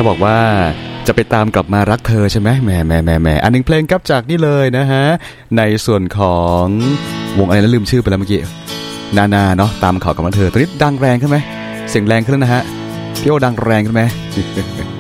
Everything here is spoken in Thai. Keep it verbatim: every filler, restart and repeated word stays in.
เขาบอกว่าจะไปตามกลับมารักเธอใช่ไหมแหมแหมแหมแหมอันหนึ่งเพลงครับจากนี่เลยนะฮะในส่วนของวงอะไรนะลืมชื่อไปแล้วเมื่อกี้นานาเนาะตามเขากลับมาเธอตอนนี้ดังแรงขึ้นไหมเสียงแรงขึ้นนะฮะพี่โอดังแรงขึ้นไหม